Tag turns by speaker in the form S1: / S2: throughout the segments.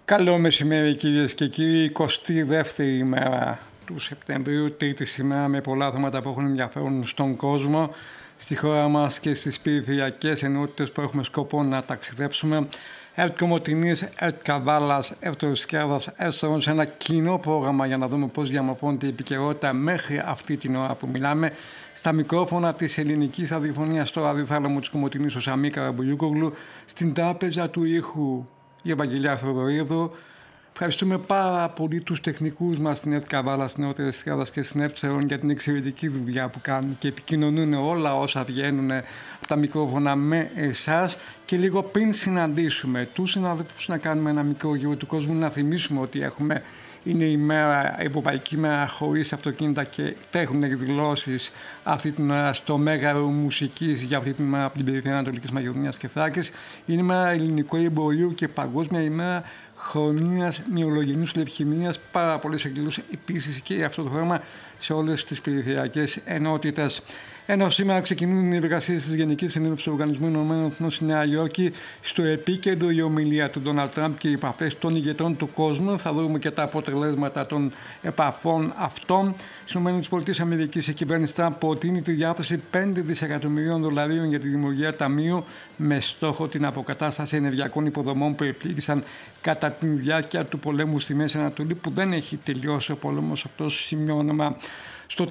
S1: Καλό μεσημέρι κυρίες και κύριοι, 22η ημέρα του Σεπτεμβρίου, τρίτη σήμερα με πολλά θέματα που έχουν ενδιαφέρον στον κόσμο, στη χώρα μας και στις περιφερειακές ενότητες που έχουμε σκοπό να ταξιδέψουμε. ΕΡΤ Κομοτηνής, ΕΡΤ Καβάλας, ΕΡΤ Ροσκιάδας, ΕΡΤ Σαρών, σε ένα κοινό πρόγραμμα για να δούμε πώς διαμορφώνεται η επικαιρότητα μέχρι αυτή την ώρα που μιλάμε. Στα μικρόφωνα της ελληνικής αδειοφωνίας στο ραδιοθάλαμο της Κομοτηνής ο Σαμί Καραμπουλιούκογλου, στην τράπεζα του ήχου η Ευαγγελία Θοδωρίδου. Ευχαριστούμε πάρα πολύ τους τεχνικούς μας στην ΕΡΤ Καβάλα, στην ΕΡΤ Ροσκιάδας και στην ΕΡΤ Σαρών για την εξαιρετική δουλειά που κάνουν και επικοινωνούν όλα όσα βγαίνουν από τα μικρόφωνα με εσάς. Και λίγο πριν συναντήσουμε τους συναδέλφους να κάνουμε ένα μικρό γύρο του κόσμου, να θυμίσουμε ότι είναι η Ευρωπαϊκή Μέρα χωρίς αυτοκίνητα και τρέχουν εκδηλώσεις αυτή την ώρα στο Μέγαρο Μουσικής για αυτή την ημέρα από την περιφέρεια Ανατολικής Μακεδονίας και Θράκης. Είναι η μέρα ελληνικού εμπορίου και παγκόσμια ημέρα χρονίας μυολογενούς λευκαιμίας. Πάρα πολλές εκδηλώσεις επίσης και αυτό το θέμα σε όλες τις περιφερειακές ενότητες. Ενώ σήμερα ξεκινούν οι εργασίες της Γενικής Συνέλευσης του Οργανισμού Ηνωμένων Εθνών στη Νέα Υόρκη, στο επίκεντρο η ομιλία του Ντόναλντ Τραμπ και οι επαφές των ηγετών του κόσμου. Θα δούμε και τα αποτελέσματα των επαφών αυτών. Στις ΗΠΑ η κυβέρνηση Τραμπ προτείνει τη διάθεση $5 δισεκατομμυρίων για τη δημιουργία ταμείου με στόχο την αποκατάσταση ενεργειακών υποδομών που επλήγησαν κατά τη διάρκεια του πολέμου στη Μέση Ανατολή, που δεν έχει τελειώσει ο πόλεμος αυτός, σημειώνουμε. Στο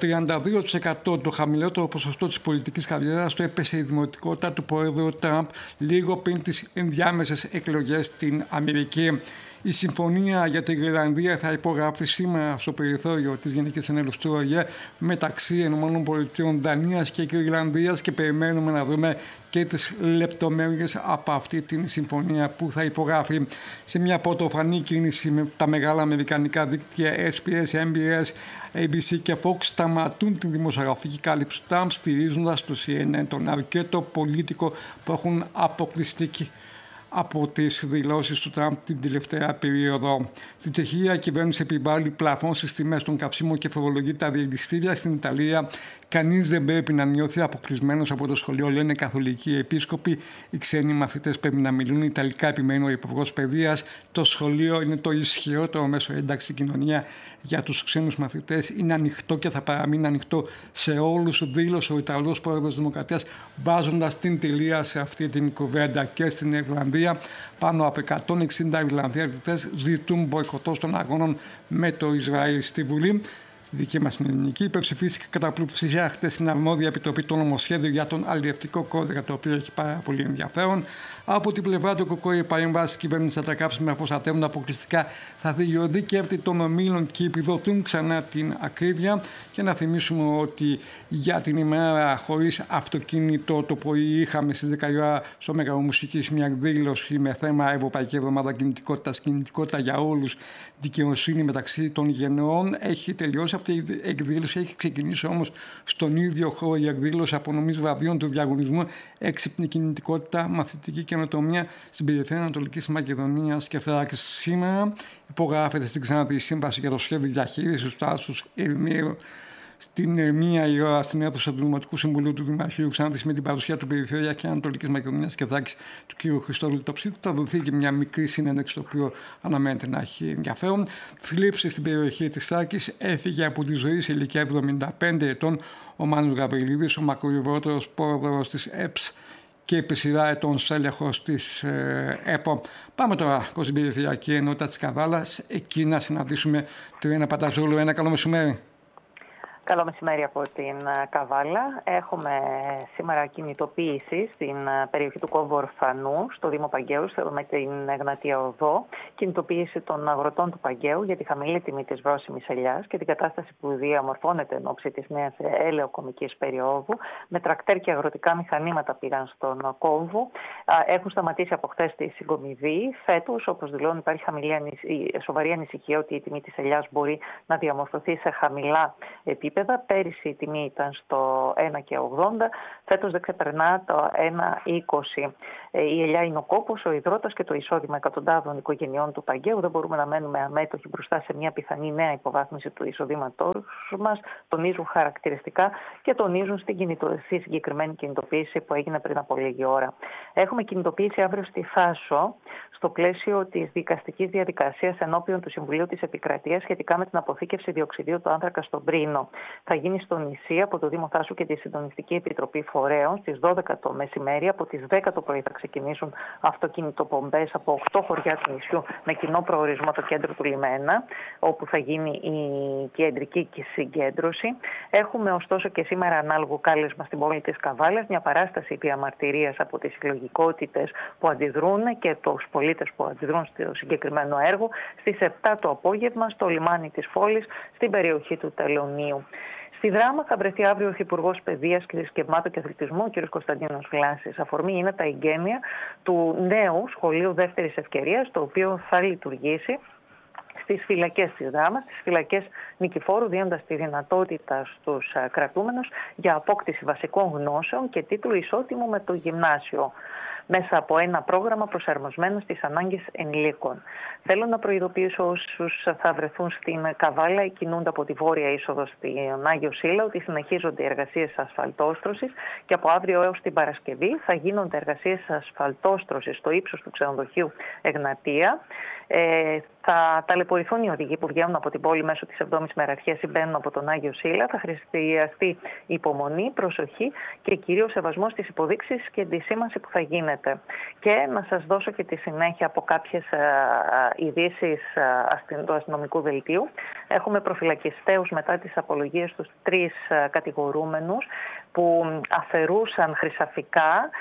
S1: 32% το χαμηλότερο ποσοστό της πολιτικής καριέρας του έπεσε η δημοτικότητα του πρόεδρου Τραμπ λίγο πριν τις ενδιάμεσες εκλογές στην Αμερική. Η συμφωνία για την Γροιλανδία θα υπογραφεί σήμερα στο περιθώριο της Γενικής Συνέλευσης του ΟΗΕ μεταξύ ΗΠΑ, Δανίας και Γροιλανδίας και περιμένουμε να δούμε και τις λεπτομέρειες από αυτή την συμφωνία που θα υπογράφει. Σε μια πρωτοφανή κίνηση με τα μεγάλα αμερικανικά δίκτυα SBS, MBS, ABC και Fox σταματούν την δημοσιογραφική κάλυψη του Τραμπ, στηρίζοντας το CNN, τον αρκετό πολίτικο που έχουν αποκλειστεί από τις δηλώσεις του Τραμπ την τελευταία περίοδο. Στην Τσεχία η κυβέρνηση επιβάλλει πλαφόν στις τιμές των καυσίμων και φορολογεί τα διελιστήρια. Στην Ιταλία κανείς δεν πρέπει να νιώθει αποκλεισμένος από το σχολείο, λένε καθολικοί επίσκοποι. Οι ξένοι μαθητές πρέπει να μιλούν Ιταλικά, επιμένει ο Υπουργός Παιδείας. Το σχολείο είναι το ισχυρότερο μέσο ένταξη στην κοινωνία για τους ξένους μαθητές. Είναι ανοιχτό και θα παραμείνει ανοιχτό σε όλους, δήλωσε ο Ιταλός πρόεδρος της Δημοκρατίας, βάζοντας την τελεία σε αυτή την κουβέντα. Και στην Ιρλανδία πάνω από 160 Ιρλανδοί αθλητές ζητούν μποϊκοτό των αγώνων με το Ισραήλ. Στη Βουλή, στη δική μας ελληνική, υπερψηφίστηκε κατά πλειοψηφία χτες στην αρμόδια επιτροπή το νομοσχέδιο για τον αλλιευτικό κώδικα, το οποίο έχει πάρα πολύ ενδιαφέρον. Από την πλευρά του ΚΚΟ, οι παρεμβάσεις της κυβέρνησης για τα καύσιμα προστατεύουν αποκλειστικά θα διοδικεύεται των ομίλων και επιδοτούν ξανά την ακρίβεια. Και να θυμίσουμε ότι για την ημέρα χωρίς αυτοκίνητο το πρωί είχαμε στις 10 η ώρα στο Μέγαρο Μουσικής μια εκδήλωση με θέμα Ευρωπαϊκή Εβδομάδα Κινητικότητας, κινητικότητα για όλους, δικαιοσύνη μεταξύ των γενεών. Έχει τελειώσει αυτή η εκδήλωση, έχει ξεκινήσει όμως στον ίδιο χώρο η εκδήλωση απονομής βραβείων του διαγωνισμού Έξυπνη Κινητικότητα, Μαθητική Καινοτομία στην περιφέρεια Ανατολικής Μακεδονίας και Θράκης. Σήμερα υπογράφεται στην Ξάνθη η σύμβαση για το σχέδιο διαχείρισης του άσους Ερμήρου στην 1 η ώρα στην αίθουσα του Δημοτικού Συμβουλίου του Δημαρχείου Ξάνθης με την παρουσία του Περιφέρεια και Ανατολικής Μακεδονίας και Θράκης του κ. Χριστόδουλου Τοψίτη. Θα δοθεί και μια μικρή συνέντευξη, το οποίο αναμένεται να έχει ενδιαφέρον. Θλίψη στην περιοχή της Θράκης. Έφυγε από τη ζωή σε ηλικία 75 ετών ο Μάνος Γαβριλίδης, ο μακροϊβρότερος πρόεδρος της ΕΠΣ και επί σειρά ετών στέλεχος της ΕΠΟ. Πάμε τώρα προς την περιφερειακή ενότητα της Καβάλας. Εκεί να συναντήσουμε την Ένα Παταζόλου. Ένα καλό μεσημέρι.
S2: Καλό μεσημέρι από την Καβάλα. Έχουμε σήμερα κινητοποίηση στην περιοχή του Κόμβου Ορφανού, στο Δήμο Παγκαίου, με την Εγνατία Οδό. Κινητοποίηση των αγροτών του Παγκαίου για τη χαμηλή τιμή της βρώσιμης ελιάς και την κατάσταση που διαμορφώνεται εν ώψη της νέας ελαιοκομικής περίοδου. Με τρακτέρ και αγροτικά μηχανήματα πήγαν στον κόμβο. Έχουν σταματήσει από χθες τη συγκομιδή. Φέτος, όπως δηλώνει, υπάρχει σοβαρή ανησυχία ότι η τιμή της ελιάς μπορεί να διαμορφωθεί σε χαμηλά επίπεδα. Πέρυσι η τιμή ήταν στο 1,80, φέτος δεν ξεπερνά το 1,20. Η ελιά είναι ο κόπος, ο υδρότας και το εισόδημα εκατοντάδων οικογενειών του Παγκαίου. Δεν μπορούμε να μένουμε αμέτωχοι μπροστά σε μια πιθανή νέα υποβάθμιση του εισοδήματός μας. Τονίζουν χαρακτηριστικά και τονίζουν στη συγκεκριμένη κινητοποίηση που έγινε πριν από λίγη ώρα. Έχουμε κινητοποίηση αύριο στη Θάσο, στο πλαίσιο της δικαστικής διαδικασίας ενώπιον του Συμβουλίου της Επικρατείας σχετικά με την αποθήκευση διοξιδίου του άνθρακα στον Πρίνο. Θα γίνει στο νησί από το Δήμο Θάσου και τη Συντονιστική Επιτροπή Φορέων στις 12 το μεσημέρι. Από τις 10 το πρωί θα ξεκινήσουν αυτοκινητοπομπές από 8 χωριά του νησιού με κοινό προορισμό το κέντρο του Λιμένα, όπου θα γίνει η κεντρική συγκέντρωση. Έχουμε ωστόσο και σήμερα ανάλογο κάλεσμα στην πόλη της Καβάλας, μια παράσταση διαμαρτυρίας από τις συλλογικότητες που αντιδρούν και τους πολίτες που αντιδρούν στο συγκεκριμένο έργο στις 7 το απόγευμα στο λιμάνι της πόλης στην περιοχή του Τελωνίου. Στη Δράμα θα βρεθεί αύριο ο Υφυπουργός Παιδείας και Θρησκευμάτων και Αθλητισμού, ο κ. Κωνσταντίνος Βλάσης. Αφορμή είναι τα εγγένεια του νέου σχολείου δεύτερης ευκαιρίας, το οποίο θα λειτουργήσει στις φυλακές της Δράμας, στις φυλακές Νικηφόρου, δίνοντας τη δυνατότητα στους κρατούμενους για απόκτηση βασικών γνώσεων και τίτλου ισότιμου με το γυμνάσιο, μέσα από ένα πρόγραμμα προσαρμοσμένο στις ανάγκες ενηλίκων. Θέλω να προειδοποιήσω όσους θα βρεθούν στην Καβάλα ή κινούνται από τη βόρεια είσοδο στην Άγιο Σύλλα ότι συνεχίζονται οι εργασίες ασφαλτόστρωσης και από αύριο έως την Παρασκευή θα γίνονται εργασίες ασφαλτόστρωσης στο ύψος του ξενοδοχείου Εγνατία. Θα ταλαιπωρηθούν οι οδηγοί που βγαίνουν από την πόλη μέσω της 7ης μεραρχίας ή μπαίνουν από τον Άγιο Σύλλα. Θα χρειαστεί υπομονή, προσοχή και κυρίως σεβασμό στις υποδείξεις και τη σήμανση που θα γίνεται. Και να σας δώσω και τη συνέχεια από κάποιες ειδήσεις του αστυνομικού δελτίου. Έχουμε προφυλακιστέους μετά τις απολογίες τους 3 κατηγορούμενους που αφαιρούσαν χρυσαφικά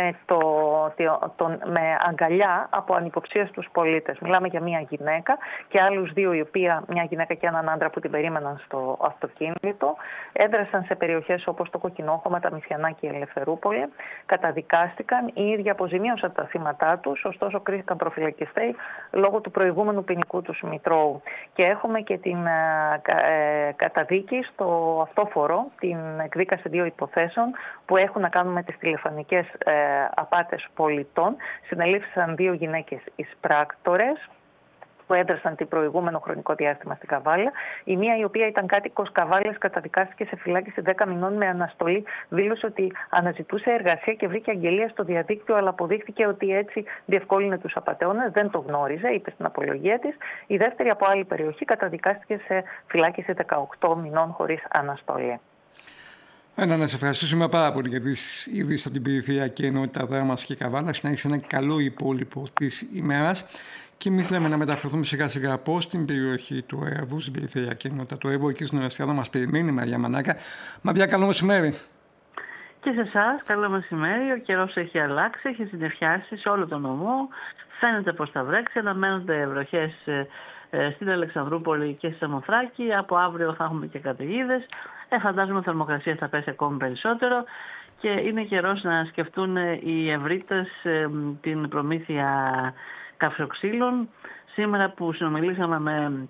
S2: με αγκαλιά από ανυποψία στους πολίτες. Μιλάμε για μια γυναίκα και άλλους 2, μια γυναίκα και έναν άντρα που την περίμεναν στο αυτοκίνητο. Έδρασαν σε περιοχές όπως το Κοκκινόχωμα, τα Μυθιανά και η Ελευθερούπολη. Καταδικάστηκαν, οι ίδιοι αποζημίωσαν τα θύματά τους, ωστόσο κρίθηκαν προφυλακιστέοι λόγω του προηγούμενου ποινικού τους μητρώου. Και έχουμε και την καταδίκη στο αυτόφορο, την εκδίκαση 2 υποθέσεων που έχουν να κάνουν με τις τηλεφωνικές απάτες πολιτών. Συνελήφθησαν 2 γυναίκες εισπράκτορες που έδρασαν την προηγούμενο χρονικό διάστημα στην Καβάλα. Η μία, η οποία ήταν κάτοικος Καβάλας, καταδικάστηκε σε φυλάκιση 10 μηνών με αναστολή. Δήλωσε ότι αναζητούσε εργασία και βρήκε αγγελία στο διαδίκτυο, αλλά αποδείχθηκε ότι έτσι διευκόλυνε τους απατεώνες. Δεν το γνώριζε, είπε στην απολογία της. Η δεύτερη, από άλλη περιοχή, καταδικάστηκε σε φυλάκιση 18 μηνών χωρίς αναστολή.
S1: Να σε ευχαριστήσουμε πάρα πολύ για τις ειδήσεις από την περιφερειακή ενότητα Δράμας και Καβάλας. Να έχεις ένα καλό υπόλοιπο της ημέρας. Και εμείς λέμε να μεταφερθούμε σιγά σιγά πώς στην περιοχή του Εύβου, στην περιφερειακή ενότητα του Εύβου, εκεί στην Ορεστιάδα μας περιμένει η Μαρία Μανάκα. Μαρία, καλό μεσημέρι.
S3: Και σε εσάς, καλό μεσημέρι. Ο καιρός έχει αλλάξει, έχει συννεφιάσει σε όλο τον νομό. Φαίνεται πως θα βρέξει, αναμένονται βροχές στην Αλεξανδρούπολη και στη Σαμοθράκη. Από αύριο θα έχουμε και καταιγίδες. Φαντάζομαι η θερμοκρασία θα πέσει ακόμη περισσότερο και είναι καιρός να σκεφτούν οι ευρύτες την προμήθεια καυσοξύλων. Σήμερα που συνομιλήσαμε με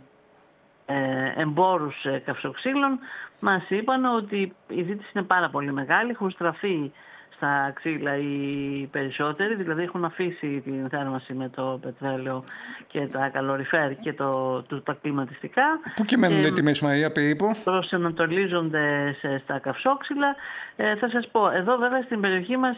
S3: εμπόρους καυσοξύλων, μας είπαν ότι η ζήτηση είναι πάρα πολύ μεγάλη, έχουν στραφεί στα ξύλα οι περισσότεροι, δηλαδή έχουν αφήσει την θέρμανση με το πετρέλαιο και τα καλοριφέρ και τα κλιματιστικά.
S1: Πού κυμαίνουν οι τιμές, Μαρία, περίπου?
S3: Προσανατολίζονται στα καυσόξυλα. Θα σας πω, εδώ βέβαια στην περιοχή μας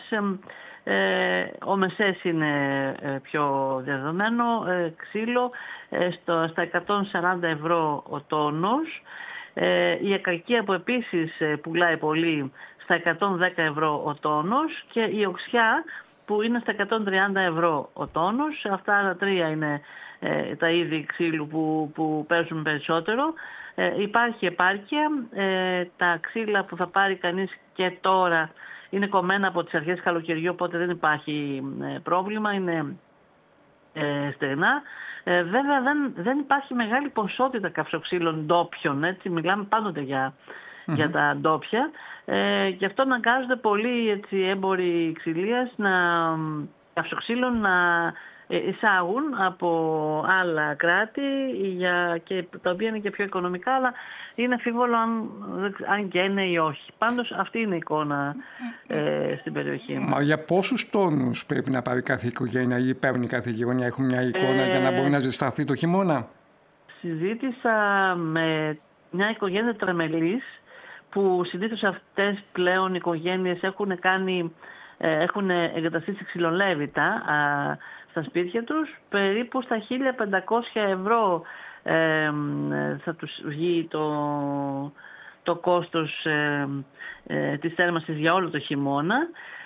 S3: ο μεσές είναι πιο διαδεδομένο, ξύλο στα 140 ευρώ ο τόνος. Η ακαλκία που επίσης πουλάει πολύ στα 110 ευρώ ο τόνος και η οξιά που είναι στα 130 ευρώ ο τόνος. Αυτά τα 3 είναι τα είδη ξύλου που παίζουν περισσότερο. Υπάρχει επάρκεια. Τα ξύλα που θα πάρει κανείς και τώρα είναι κομμένα από τις αρχές καλοκαιριού, οπότε δεν υπάρχει πρόβλημα, είναι στεγνά. Βέβαια δεν υπάρχει μεγάλη ποσότητα καυσοξύλων ντόπιων, έτσι, μιλάμε πάντοτε για τα ντόπια. Γι' αυτό αναγκάζονται πολλοί έμποροι ξυλίας καυσοξύλων να εισάγουν από άλλα κράτη και τα οποία είναι και πιο οικονομικά, αλλά είναι αμφίβολο αν καίνε ή όχι. Πάντως αυτή είναι η εικόνα στην περιοχή μας.
S1: Μα για πόσους τόνους πρέπει να πάρει κάθε οικογένεια ή παίρνει κάθε οικογένεια? Έχουν μια εικόνα για να μπορεί να ζεσταθεί το χειμώνα?
S3: Συζήτησα με μια οικογένεια τετραμελής που συνήθως αυτές πλέον οι οικογένειες έχουν εγκαταστήσει ξυλολέβητα στα σπίτια τους. Περίπου στα 1.500 ευρώ θα τους βγει το κόστος της θέρμανσης για όλο το χειμώνα.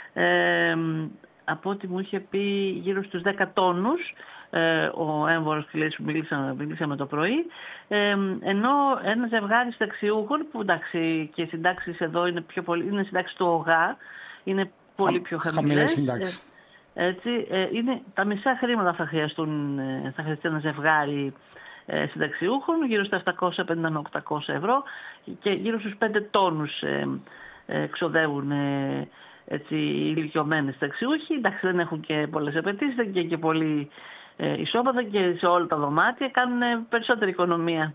S3: Από ό,τι μου είχε πει γύρω στους 10 τόνους ο έμβορος κλής που μιλήσαμε το πρωί, ενώ ένα ζευγάρι συνταξιούχων, που εντάξει και οι συντάξεις εδώ είναι πιο πολύ, είναι συντάξεις του ΟΓΑ, είναι πολύ πιο χαμηλές. Έτσι, είναι τα μισά χρήματα θα χρειαστεί ένα ζευγάρι συνταξιούχων, γύρω στα 750 με 800 ευρώ, και γύρω στους 5 τόνους ξοδεύουν έτσι, οι ηλικιωμένοι συνταξιούχοι. Εντάξει, δεν έχουν και πολλές απαιτήσεις, δεν και πολύ ισόπεδα, και σε όλα τα δωμάτια κάνουν περισσότερη οικονομία.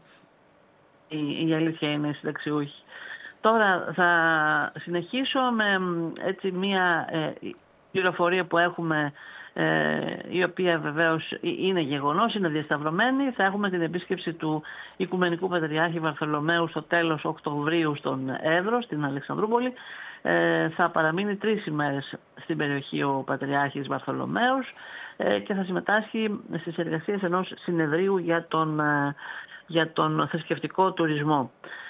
S3: Η αλήθεια είναι οι συνταξιούχοι. Τώρα θα συνεχίσω με έτσι μία πληροφορία που έχουμε, η οποία βεβαίως είναι γεγονός, είναι διασταυρωμένη. Θα έχουμε την επίσκεψη του Οικουμενικού Πατριάρχη Βαρθολομαίου στο τέλος Οκτωβρίου στον Εύρο, στην Αλεξανδρούπολη. Θα παραμείνει 3 ημέρες στην περιοχή ο Πατριάρχης Βαρθολομαίος και θα συμμετάσχει στις εργασίες ενός συνεδρίου για τον θρησκευτικό τουρισμό.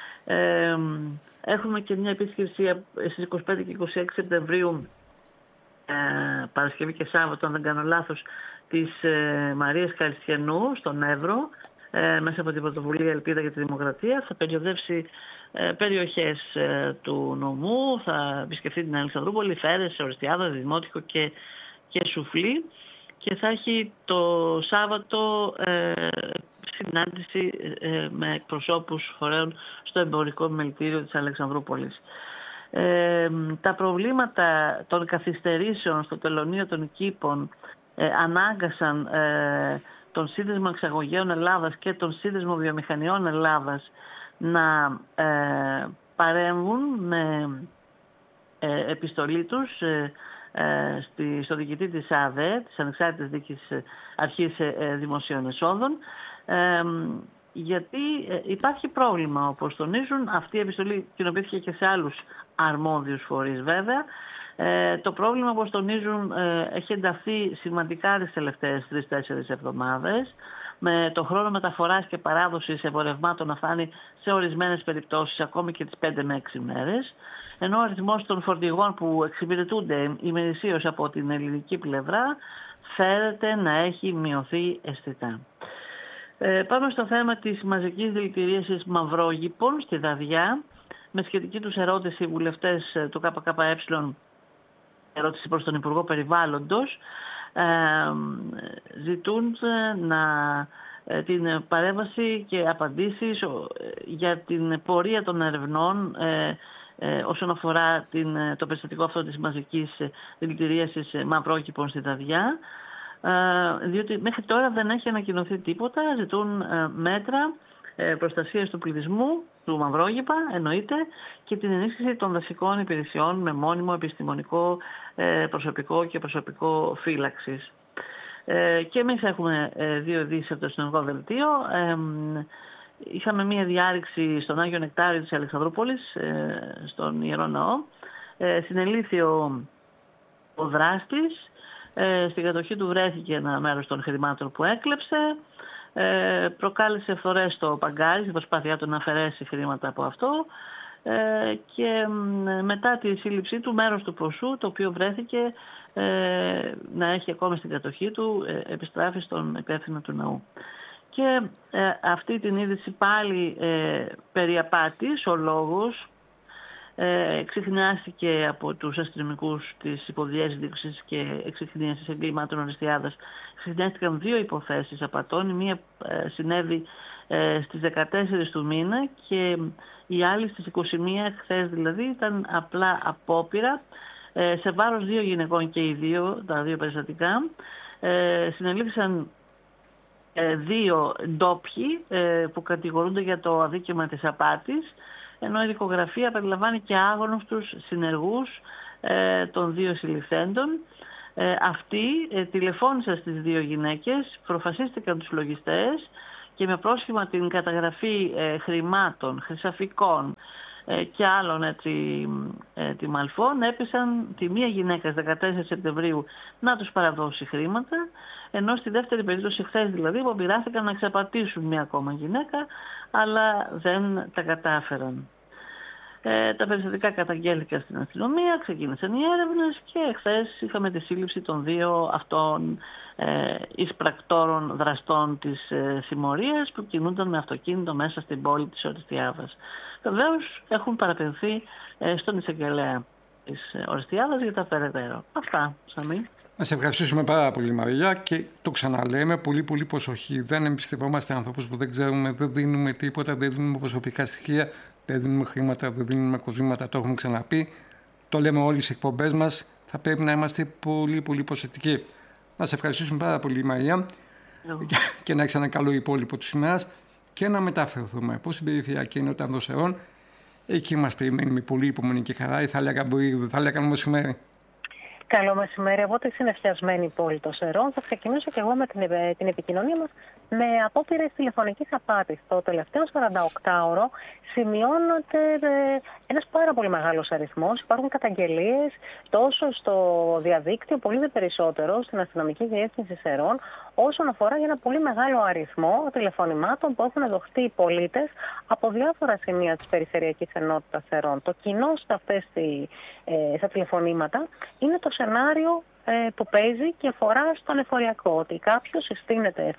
S3: Έχουμε και μια επίσκεψη στις 25 και 26 Σεπτεμβρίου, Παρασκευή και Σάββατο, αν δεν κάνω λάθος, της Μαρίας Καριστιανού στον Εύρο, μέσα από την πρωτοβουλία Ελπίδα για τη Δημοκρατία. Θα περιοδεύσει περιοχές του νομού, θα επισκεφτεί την Αλεξανδρούπολη, Φέρες, Οριστιάδα, Δημότικο και Σουφλή, και θα έχει το Σάββατο συνάντηση με εκπροσώπους φορέων στο εμπορικό μελητήριο της Αλεξανδρούπολης. Τα προβλήματα των καθυστερήσεων στο τελωνείο των Κήπων ανάγκασαν τον Σύνδεσμο Εξαγωγέων Ελλάδας και τον Σύνδεσμο Βιομηχανιών Ελλάδας να παρέμβουν με επιστολή τους στο διοικητή της ΑΔΕ, της Ανεξάρτητης Δίκης Αρχής Δημοσίων Εσόδων, γιατί υπάρχει πρόβλημα, όπως τονίζουν. Αυτή η επιστολή κοινοποιήθηκε και σε άλλους αρμόδιους φορείς βέβαια. Το πρόβλημα, όπως τονίζουν, έχει ενταθεί σημαντικά τις τελευταίες 3-4 εβδομάδες, με το χρόνο μεταφοράς και παράδοσης εμπορευμάτων να φτάνει σε ορισμένες περιπτώσεις ακόμη και τις 5 με 6 μέρες, ενώ ο αριθμός των φορτηγών που εξυπηρετούνται ημερησίως από την ελληνική πλευρά φαίνεται να έχει μειωθεί αισθητά. Πάμε στο θέμα της μαζικής δηλητηρίασης μαυρόγυπων στη Δαδιά. Με σχετική τους ερώτηση, οι βουλευτές του ΚΚΕ, ερώτηση προς τον Υπουργό Περιβάλλοντος, ζητούν την παρέμβαση και απαντήσεις για την πορεία των ερευνών όσον αφορά το περιστατικό αυτό της μαζικής δηλητηρίασης μαυρόκηπων στη Δαδιά, διότι μέχρι τώρα δεν έχει ανακοινωθεί τίποτα. Ζητούν μέτρα προστασίας του πληθυσμού, του Μαυρόγυπα εννοείται, και την ενίσχυση των δασικών υπηρεσιών με μόνιμο επιστημονικό προσωπικό και προσωπικό φύλαξης. Και εμείς έχουμε 2 ειδήσεις από το συνεργό δελτίο. Είχαμε μία διάρρηξη στον Άγιο Νεκτάριο της Αλεξανδρούπολης, στον Ιερό Ναό. Συνελήφθη ο δράστης. Στην κατοχή του βρέθηκε ένα μέρος των χρημάτων που έκλεψε. Προκάλεσε φθορές στο παγκάρι στην προσπάθειά του να αφαιρέσει χρήματα από αυτό, και μετά τη σύλληψή του, μέρος του ποσού το οποίο βρέθηκε να έχει ακόμη στην κατοχή του επιστράφει στον υπεύθυνο του ναού. Και αυτή την είδηση πάλι περί απάτης, ο λόγος εξιχνιάστηκε από τους αστυνομικούς της Υποδιέσδειξης και Εξιχνίασης Εγκλημάτων Οριστιάδας. Εξιχνιάστηκαν 2 υποθέσεις απατών. Η μία συνέβη στις 14 του μήνα και η άλλη στις 21, χθες δηλαδή. Ήταν απλά απόπειρα σε βάρος 2 γυναικών, και τα 2 περιστατικά. Συνελήφθησαν 2 ντόπιοι που κατηγορούνται για το αδίκημα της απάτης, ενώ η δικογραφία περιλαμβάνει και άγνωστους συνεργούς των 2 συλληφθέντων. Αυτοί τηλεφώνησαν στις 2 γυναίκες, προφασίστηκαν τους λογιστές και με πρόσχημα την καταγραφή χρημάτων, χρυσαφικών και άλλων τιμαλφών έπεισαν τη μία γυναίκα στις 14 Σεπτεμβρίου να τους παραδώσει χρήματα, ενώ στη δεύτερη περίπτωση, χθες δηλαδή, αποπειράθηκαν να ξεπατήσουν μια ακόμα γυναίκα, αλλά δεν τα κατάφεραν. Τα περιστατικά καταγγέλθηκαν στην αστυνομία, ξεκίνησαν οι έρευνες και χθες είχαμε τη σύλληψη των 2 αυτών εισπρακτόρων δραστών της συμμορίας που κινούνταν με αυτοκίνητο μέσα στην πόλη της Ορεστιάδας. Βεβαίως έχουν παραπεμφθεί στον εισαγγελέα της Ορεστιάδας για τα περαιτέρω. Αυτά, Σαμή.
S1: Να σε ευχαριστήσουμε πάρα πολύ, Μαρία, και το ξαναλέμε, πολύ προσοχή. Δεν εμπιστευόμαστε ανθρώπους που δεν ξέρουμε, δεν δίνουμε τίποτα, δεν δίνουμε προσωπικά στοιχεία, δεν δίνουμε χρήματα, δεν δίνουμε κοσμήματα, το έχουμε ξαναπεί. Το λέμε όλοι στις εκπομπές μας, θα πρέπει να είμαστε πολύ προσεκτικοί. Να σε ευχαριστήσουμε πάρα πολύ, Μαρία, και να έχεις ένα καλό υπόλοιπο της ημέρας και να μεταφερθούμε πώς στην περιφερειακή ενότητα των Δροσερών. Εκεί μας περιμένει με πολύ υπομονή και χαρά, θα έλεγα καλό μεσημέρι.
S4: Καλό μεσημέρι. Από τη συνεφιασμένη πόλη των Σερών θα ξεκινήσω και εγώ με την επικοινωνία μας με απόπειρες τηλεφωνικής απάτης. Το τελευταίο 48ωρο σημειώνεται ένας πάρα πολύ μεγάλος αριθμός. Υπάρχουν καταγγελίες τόσο στο διαδίκτυο, πολύ δε περισσότερο στην αστυνομική διεύθυνση Σερών, όσον αφορά για ένα πολύ μεγάλο αριθμό τηλεφωνημάτων που έχουν δοχτεί οι πολίτες από διάφορα σημεία της περιφερειακής ενότητας Σερών. Το κοινό στα τηλεφωνήματα είναι το σενάριο που παίζει και αφορά στον εφοριακό. Ότι κάποιος συστήνεται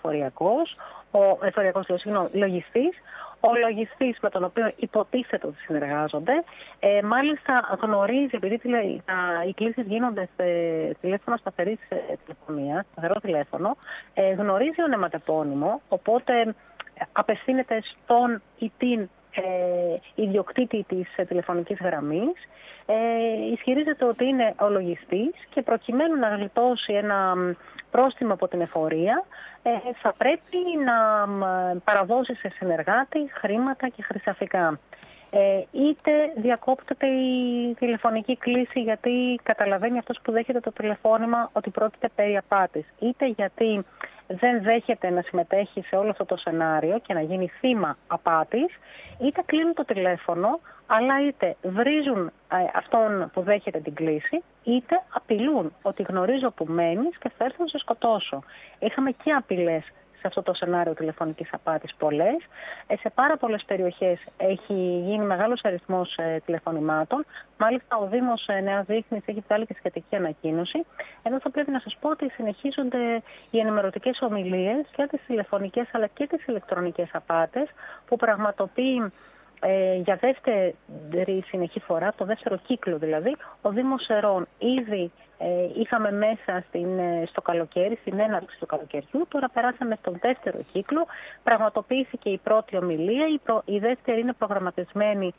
S4: λογιστής, ο λογιστής με τον οποίο υποτίθεται ότι συνεργάζονται, μάλιστα γνωρίζει, επειδή οι κλήσεις γίνονται σε τηλέφωνο σταθερής τηλεφωνίας, σταθερό τηλέφωνο, γνωρίζει ονεματεπώνυμο, οπότε απευθύνεται στον ή την ιδιοκτήτη της τηλεφωνικής γραμμής, ισχυρίζεται ότι είναι ο λογιστής και προκειμένου να γλιτώσει ένα πρόστιμο από την εφορία θα πρέπει να παραδώσει σε συνεργάτη χρήματα και χρυσαφικά. Είτε διακόπτεται η τηλεφωνική κλήση γιατί καταλαβαίνει αυτός που δέχεται το τηλεφώνημα ότι πρόκειται περί απάτης, είτε γιατί δεν δέχεται να συμμετέχει σε όλο αυτό το σενάριο και να γίνει θύμα απάτης, είτε κλείνουν το τηλέφωνο, αλλά είτε βρίζουν αυτόν που δέχεται την κλήση, είτε απειλούν ότι γνωρίζω που μένεις και θα έρθω να σε σκοτώσω. Είχαμε και απειλές σε αυτό το σενάριο τηλεφωνικής απάτης πολλές. Σε πάρα πολλές περιοχές έχει γίνει μεγάλος αριθμός τηλεφωνημάτων. Μάλιστα ο Δήμος Νέας Δείχνης έχει βγάλει και σχετική ανακοίνωση. Ενώ θα πρέπει να σας πω ότι συνεχίζονται οι ενημερωτικές ομιλίες και τις τηλεφωνικές αλλά και τις ηλεκτρονικές απάτες που πραγματοποιεί για δεύτερη συνεχή φορά, το δεύτερο κύκλο δηλαδή, ο Δήμος Σερών. Ήδη είχαμε μέσα στο καλοκαίρι, στην έναρξη του καλοκαιριού, τώρα περάσαμε στον δεύτερο κύκλο, πραγματοποιήθηκε η πρώτη ομιλία, η δεύτερη είναι προγραμματισμένη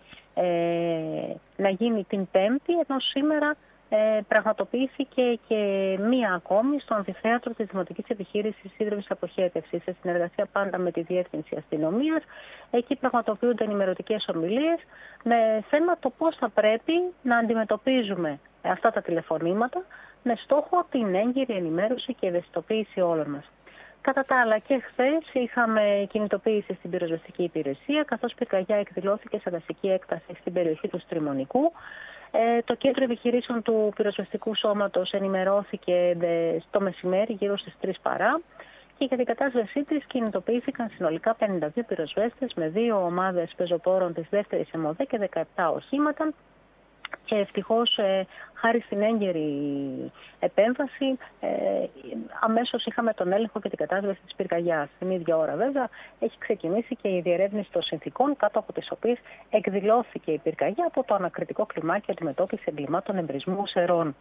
S4: να γίνει την Πέμπτη, ενώ σήμερα πραγματοποιήθηκε και μία ακόμη στο αμφιθέατρο της Δημοτικής Επιχείρησης Σύντροφης Αποχέτευσης, σε συνεργασία πάντα με τη Διεύθυνση Αστυνομίας. Εκεί πραγματοποιούνται ενημερωτικές ομιλίες με θέμα το πώς θα πρέπει να αντιμετωπίζουμε αυτά τα τηλεφωνήματα με στόχο την έγκυρη ενημέρωση και ευαισθητοποίηση όλων μας. Κατά τα άλλα, και χθες είχαμε κινητοποίηση στην πυροσβεστική υπηρεσία, καθώς πυρκαγιά εκδηλώθηκε σε δασική έκταση στην περιοχή του Στριμονικού. Το κέντρο επιχειρήσεων του πυροσβεστικού σώματος ενημερώθηκε στο μεσημέρι γύρω στις 3 παρά και για την κατάσβεσή της κινητοποιήθηκαν συνολικά 52 πυροσβέστες με 2 ομάδες πεζοπόρων της δεύτερης ΕΜΟΔΕ και 17 οχήματα. Και ευτυχώς, χάρη στην έγκαιρη επέμβαση, αμέσως είχαμε τον έλεγχο και την κατάσβεση της πυρκαγιάς. Την ίδια ώρα βέβαια έχει ξεκινήσει και η διερεύνηση των συνθηκών κάτω από τις οποίες εκδηλώθηκε η πυρκαγιά από το ανακριτικό κλιμάκιο αντιμετώπιση εγκλημάτων εμπρισμού Σερών.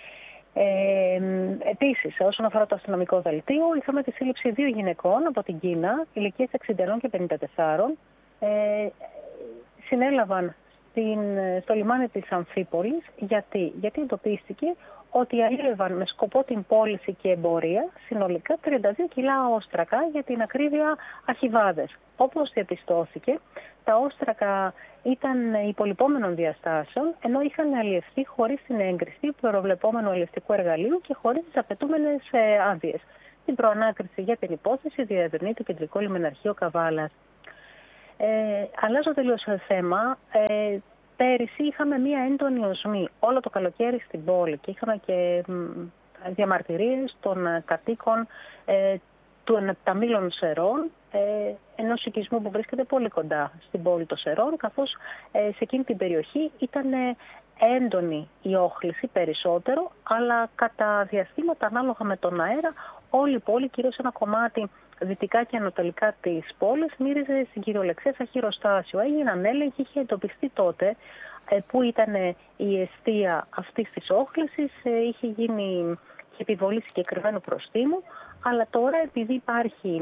S4: Επίσης, όσον αφορά το αστυνομικό δελτίο, είχαμε τη σύλληψη 2 γυναικών από την Κίνα, ηλικίας 61 και 54. Συνέλαβαν στο λιμάνι της Αμφίπολης. Γιατί εντοπίστηκε ότι αλλήλευαν με σκοπό την πώληση και εμπορία συνολικά 32 κιλά όστρακα, για την ακρίβεια αχιβάδες. Όπως διαπιστώθηκε, τα όστρακα ήταν υπολοιπόμενων διαστάσεων, ενώ είχαν αλλιευθεί χωρίς την έγκριση του προβλεπόμενου αλλιευτικού εργαλείου και χωρίς τις απαιτούμενες άδειες. Την προανάκριση για την υπόθεση διερευνεί το Κεντρικό Λιμεναρχείο Καβάλας. Αλλάζω τελείως θέμα. Πέρυσι είχαμε μία έντονη οσμή όλο το καλοκαίρι στην πόλη και είχαμε και διαμαρτυρίες των κατοίκων των Επταμήλων Σερών, ενός οικισμού που βρίσκεται πολύ κοντά στην πόλη των Σερών, καθώς σε εκείνη την περιοχή ήταν έντονη η όχληση περισσότερο, αλλά κατά διαστήματα ανάλογα με τον αέρα, όλη η πόλη, κυρίως ένα κομμάτι δυτικά και ανατολικά της πόλης, μύριζε στην κυριολεξία σαν χειροστάσιο. Έγιναν έλεγχοι, είχε εντοπιστεί τότε που ήταν η εστία αυτής της όχλησης, είχε γίνει και επιβολή συγκεκριμένου προστίμου, αλλά τώρα επειδή υπάρχει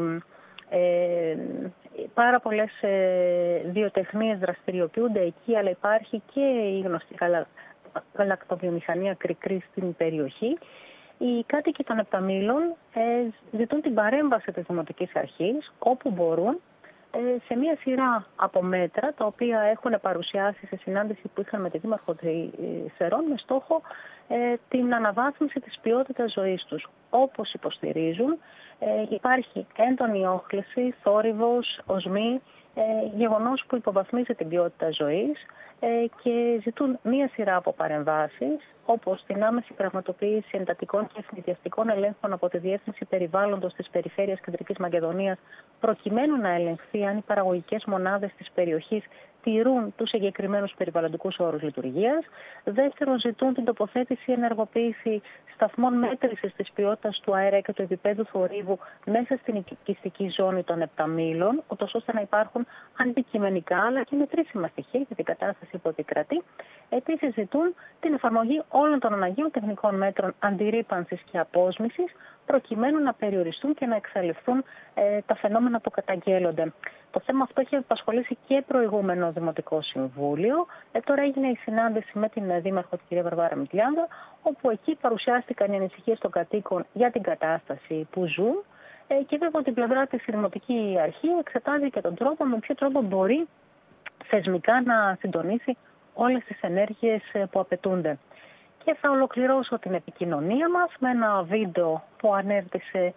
S4: πάρα πολλές βιοτεχνίες δραστηριοποιούνται εκεί, αλλά υπάρχει και η γνωστή γαλακτοβιομηχανία Κρικρή στην περιοχή, οι κάτοικοι των Επταμήλων ζητούν την παρέμβαση της Δημοτικής Αρχής όπου μπορούν, σε μια σειρά από μέτρα τα οποία έχουν παρουσιάσει σε συνάντηση που είχαν με τη Δήμαρχο Σερών με στόχο την αναβάθμιση της ποιότητας ζωής τους. Όπως υποστηρίζουν, υπάρχει έντονη όχληση, θόρυβος, οσμοί, γεγονός που υποβαθμίζει την ποιότητα ζωής και ζητούν μία σειρά από παρεμβάσεις, όπως την άμεση πραγματοποίηση εντατικών και ευνηδιαστικών ελέγχων από τη Διεύθυνση Περιβάλλοντος της Περιφέρειας Κεντρικής Μακεδονίας, προκειμένου να ελεγχθεί αν οι παραγωγικές μονάδες της περιοχής τηρούν τους συγκεκριμένους περιβαλλοντικούς όρους λειτουργίας. Δεύτερον, ζητούν την τοποθέτηση ενεργοποίηση σταθμών μέτρησης της ποιότητας του αέρα και του επίπεδου θορύβου μέσα στην οικιστική ζώνη των Επταμήλων, ώστε να υπάρχουν αντικειμενικά αλλά και μετρήσιμα στοιχεία για την κατάσταση που επικρατεί. Επίσης, ζητούν την εφαρμογή όλων των αναγκαίων τεχνικών μέτρων αντιρρύπανσης και απόσμησης, προκειμένου να περιοριστούν και να εξαλειφθούν τα φαινόμενα που καταγγέλλονται. Το θέμα αυτό έχει απασχολήσει και προηγούμενο Δημοτικό Συμβούλιο. Τώρα έγινε η συνάντηση με την Δήμαρχο, την κυρία Βαρβάρα Μητλιάνδα, όπου εκεί παρουσιάστηκαν οι ανησυχίες των κατοίκων για την κατάσταση που ζουν και βέβαια από την πλευρά της Δημοτική Αρχή εξετάζει και τον τρόπο με ποιο τρόπο μπορεί θεσμικά να συντονίσει όλες τις ενέργειες που απαιτούνται. Και θα ολοκληρώσω την επικοινωνία μας με ένα βίντεο που ανέβησε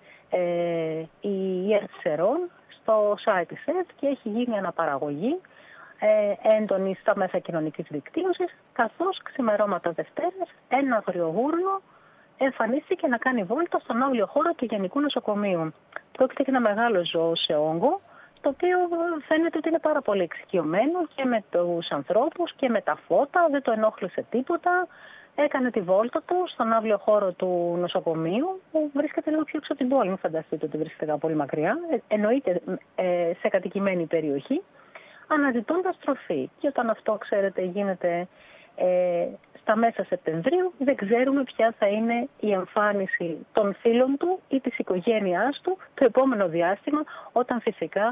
S4: η ΕΡΤ Σερών στο site της ΕΡΤ και έχει γίνει αναπαραγωγή έντονη στα μέσα κοινωνικής δικτύωσης, καθώς ξημερώματα Δευτέρας ένα αγριογούρνο εμφανίστηκε να κάνει βόλτα στον άβλιο χώρο του Γενικού Νοσοκομείου. Πρόκειται για ένα μεγάλο ζώο σε όγκο, το οποίο φαίνεται ότι είναι πάρα πολύ εξοικειωμένο και με τους ανθρώπους και με τα φώτα, δεν το ενόχλησε τίποτα. Έκανε τη βόλτα του στον άβλιο χώρο του νοσοκομείου, που βρίσκεται λίγο πιο έξω από την πόλη. Μην φανταστείτε ότι βρίσκεται πολύ μακριά. Εννοείται σε κατοικημένη περιοχή, αναζητώντας τροφή. Και όταν αυτό, ξέρετε, γίνεται στα μέσα Σεπτεμβρίου, δεν ξέρουμε ποια θα είναι η εμφάνιση των φίλων του ή της οικογένειάς του το επόμενο διάστημα, όταν φυσικά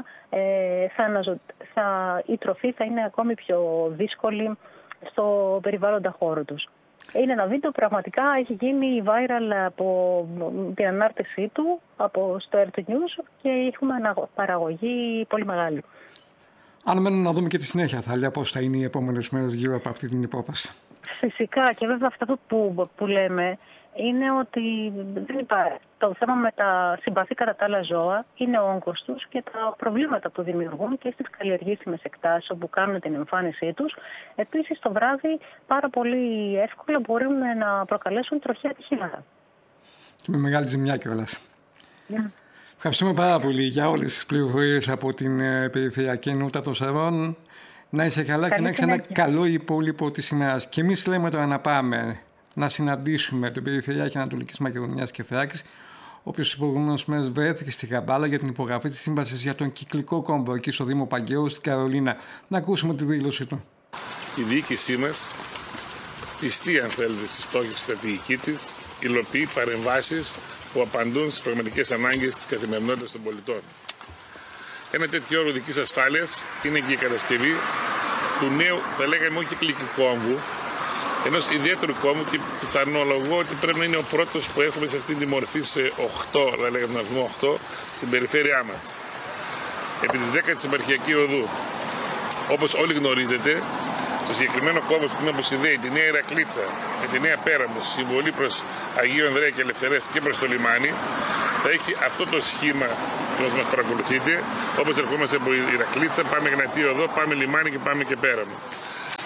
S4: η τροφή θα είναι ακόμη πιο δύσκολη στο περιβάλλοντα χώρο τους. Είναι ένα βίντεο που πραγματικά έχει γίνει viral από την ανάρτησή του στο RT News και έχουμε αναπαραγωγή πολύ μεγάλη.
S1: Αν μένουμε να δούμε και τη συνέχεια, Θάλια, πώς θα είναι οι επόμενες μέρες γύρω από αυτή την υπόθεση.
S4: Φυσικά, και βέβαια αυτό που λέμε είναι ότι δεν υπάρχει. Το θέμα με τα συμπαθή κατά τα άλλα ζώα είναι ο όγκος τους και τα προβλήματα που δημιουργούν και στις καλλιεργήσιμες εκτάσεις όπου κάνουν την εμφάνισή τους. Επίσης, το βράδυ πάρα πολύ εύκολα μπορούν να προκαλέσουν τροχαία ατυχήματα.
S1: Και με μεγάλη ζημιά κιόλας. Ευχαριστούμε πάρα πολύ για όλες τις πληροφορίες από την Περιφερειακή Ενότητα των Σερών. Να είσαι καλά και να έχεις ένα καλό υπόλοιπο της ημέρας. Και εμείς λέμε τώρα να πάμε να συναντήσουμε τον Περιφερειάρχη Ανατολικής Μακεδονίας και Θράκης, ο οποίος τις προηγούμενες μέρες βρέθηκε στη Γαμπάλα για την υπογραφή της σύμβασης για τον κυκλικό κόμβο εκεί στο Δήμο Παγκαίου, στην Καρολίνα. Να ακούσουμε τη δήλωση του.
S5: Η διοίκησή μας, πιστή αν θέλετε στη στόχη της στρατηγική της, υλοποιεί παρεμβάσεις που απαντούν στις πραγματικές ανάγκες της καθημερινότητας των πολιτών. Ένα τέτοιο όρο οδικής ασφάλειας είναι και η κατασκευή του νέου, θα λέγαμε, όχι κυκλικού κόμβου, ενός ιδιαίτερου κόμβου, και πιθανολογώ ότι πρέπει να είναι ο πρώτος που έχουμε σε αυτή τη μορφή σε 8, θα λέγαμε τον αριθμό 8, στην περιφέρειά μας. Επί της 10ης επαρχιακή οδού. Όπως όλοι γνωρίζετε, στο συγκεκριμένο κόμβο που συνδέει τη Νέα Ηρακλήτσα με τη Νέα Πέραμο, συμβολή προς Αγίου Ανδρέα και Ελευθερές και προς το λιμάνι, θα έχει αυτό το σχήμα που μας παρακολουθείτε. Όπως ερχόμαστε από Ηρακλήτσα, πάμε Γνατή Οδό, πάμε λιμάνι και πάμε και Πέραμο.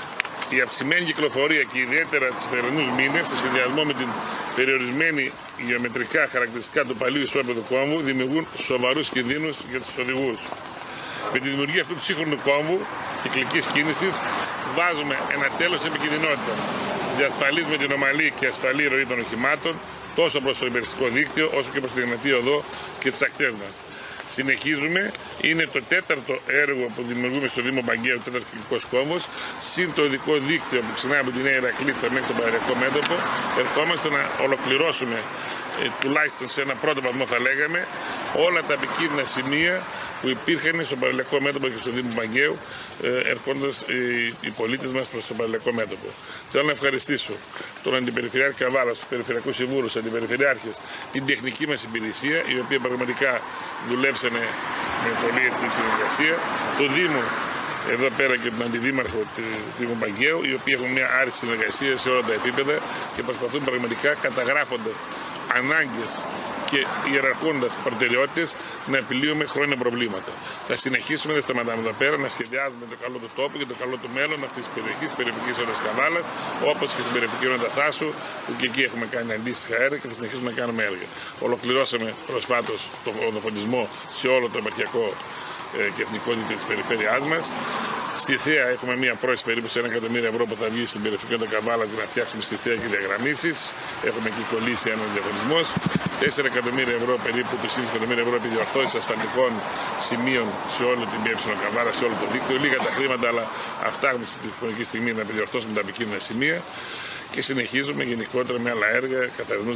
S5: Η αυξημένη κυκλοφορία και ιδιαίτερα τους θερινούς μήνες, σε συνδυασμό με την περιορισμένη γεωμετρικά χαρακτηριστικά του παλιού ισόπεδου κόμβου, δημιουργούν σοβαρούς κινδύνους για τους οδηγούς. Με τη δημιουργία αυτού του σύγχρονου κόμβου κυκλικής κίνησης, βάζουμε ένα τέλος στην επικινδυνότητα. Διασφαλίζουμε την ομαλή και ασφαλή ροή των οχημάτων τόσο προς το υπηρεσιακό δίκτυο όσο και προς την Εγνατία Οδό και τις ακτές μας. Συνεχίζουμε, είναι το τέταρτο έργο που δημιουργούμε στο Δήμο Παγκαίου, τέταρτος κυκλικός κόμβος, συν το οδικό δίκτυο που ξεκινάει από τη Νέα Ηρακλήτσα μέχρι το Παραλιακό Μέτωπο. Ερχόμαστε να ολοκληρώσουμε τουλάχιστον σε ένα πρώτο βαθμό, θα λέγαμε, όλα τα επικίνδυνα σημεία που υπήρχαν στο Παραλιακό Μέτωπο και στο Δήμο Παγκαίου, ερχόντας οι πολίτες μας προς το Παραλιακό Μέτωπο. Θέλω να ευχαριστήσω τον Αντιπεριφερειάρχη Καβάλα, τους Περιφερειακούς Συμβούλους, Αντιπεριφερειάρχες, την τεχνική μας υπηρεσία, η οποία πραγματικά δουλέψανε με πολύ συνεργασία, το Δήμο εδώ πέρα και τον Αντιδήμαρχο του Δήμου Παγκαίου, οι οποίοι έχουν μια άριστη συνεργασία σε όλα τα επίπεδα και προσπαθούν πραγματικά, καταγράφοντας ανάγκες και ιεραρχώντας προτεραιότητες, να επιλύουμε χρόνια προβλήματα. Θα συνεχίσουμε, δεν σταματάμε εδώ πέρα, να σχεδιάζουμε το καλό του τόπου και το καλό του μέλλον αυτής της περιοχής, της περιφερειακής οδός Καβάλας, όπως και στην περιφερειακή οδό Θάσου, που και εκεί έχουμε κάνει αντίστοιχα έργα και θα συνεχίσουμε να κάνουμε έργα. Ολοκληρώσαμε προσφάτως τον οδοφωτισμό σε όλο το επαρχιακό και εθνικό δίκτυο της περιφέρειάς μας. Στη Θέα έχουμε μια πρόεση περίπου σε 1 εκατομμύριο ευρώ που θα βγει στην περιφερειακή οδό Καβάλας για να φτιάξουμε στη Θέα και διαγραμμίσεις. Έχουμε εκεί κολλήσει ένας διαγωνισμός. 4 εκατομμύρια ευρώ περίπου, 3,5 εκατομμύρια ευρώ επιδιορθώσεις ασφαλτικών σημείων σε όλη την ΠΕ Καβάλα, σε όλο το δίκτυο. Λίγα τα χρήματα, αλλά αυτά έχουμε στη χρονική στιγμή να επιδιορθώσουμε τα επικίνδυνα σημεία και συνεχίζουμε γενικότερα με άλλα έργα καθαρισμού.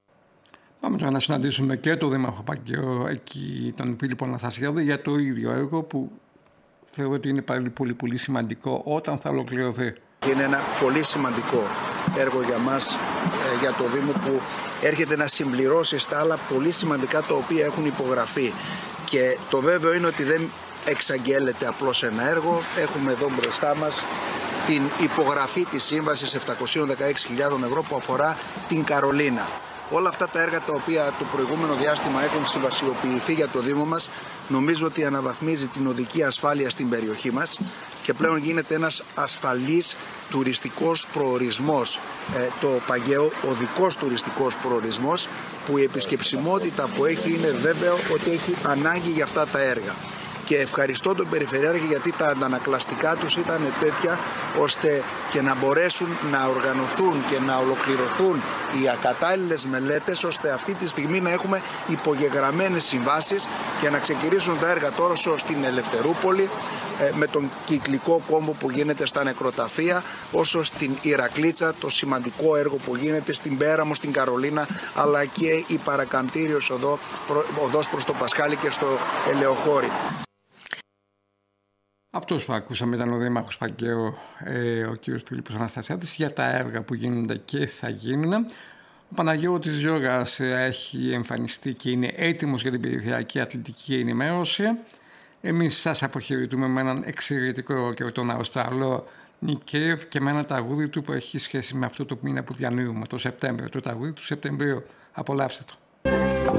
S1: Πάμε τώρα να συναντήσουμε και τον Δήμαρχο Παγκαίου, εκεί τον Φίλιππο Αναστασιάδη, για το ίδιο έργο που θεωρώ ότι είναι πάλι πολύ σημαντικό όταν θα ολοκληρωθεί.
S6: Είναι ένα πολύ σημαντικό έργο για μας, για το Δήμο, που έρχεται να συμπληρώσει στα άλλα πολύ σημαντικά τα οποία έχουν υπογραφεί. Και το βέβαιο είναι ότι δεν εξαγγέλλεται απλώς ένα έργο. Έχουμε εδώ μπροστά μας την υπογραφή της σύμβασης 716.000 ευρώ που αφορά την Καρολίνα. Όλα αυτά τα έργα τα οποία το προηγούμενο διάστημα έχουν συμβασιοποιηθεί για το Δήμο μας, νομίζω ότι αναβαθμίζει την οδική ασφάλεια στην περιοχή μας και πλέον γίνεται ένας ασφαλής τουριστικός προορισμός, το Παγκαίο οδικός τουριστικός προορισμός, που η επισκεψιμότητα που έχει είναι βέβαιο ότι έχει ανάγκη για αυτά τα έργα. Και ευχαριστώ τον Περιφερειάρχη, γιατί τα αντανακλαστικά τους ήταν τέτοια ώστε και να μπορέσουν να οργανωθούν και να ολοκληρωθούν οι ακατάλληλες μελέτες, ώστε αυτή τη στιγμή να έχουμε υπογεγραμμένες συμβάσεις και να ξεκινήσουν τα έργα τώρα στην Ελευθερούπολη, με τον κυκλικό κόμβο που γίνεται στα νεκροταφεία, όσο στην Ηρακλήτσα, το σημαντικό έργο που γίνεται στην Πέραμο, στην Καρολίνα, αλλά και η παρακαμπτήριος οδός προς το Πασχάλη και στο Ελαιοχώρι.
S1: Αυτός που ακούσαμε ήταν ο Δήμαρχος Παγκαίου, ο κ. Φίλιππος Αναστασιάδης, για τα έργα που γίνονται και θα γίνουν. Ο Παναγιώτης Γιώργας έχει εμφανιστεί και είναι έτοιμος για την περιφερειακή αθλητική ενημέρωση. Εμείς σας αποχαιρετούμε με έναν εξαιρετικό και τον Αυστραλό Νικέευ και με ένα τραγούδι του που έχει σχέση με αυτό το μήνα που διανύουμε, το Σεπτέμβριο, το τραγούδι του Σεπτεμβρίου. Απολαύστε το.